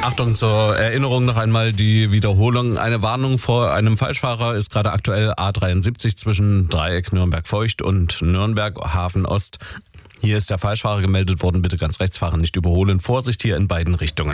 Achtung, zur Erinnerung noch einmal die Wiederholung. Eine Warnung vor einem Falschfahrer ist gerade aktuell A73 zwischen Dreieck Nürnberg-Feucht und Nürnberg-Hafen Ost. Hier ist der Falschfahrer gemeldet worden. Bitte ganz rechts fahren, nicht überholen. Vorsicht hier in beiden Richtungen.